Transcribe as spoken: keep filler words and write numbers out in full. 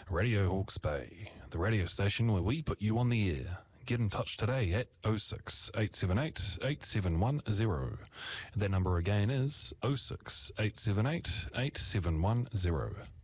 Radio Hawke's Bay, the radio station where we put you on the air. Get in touch today at oh six, eight seven eight, eight seven one oh. That number again is oh six, eight seven eight, eight seven one oh.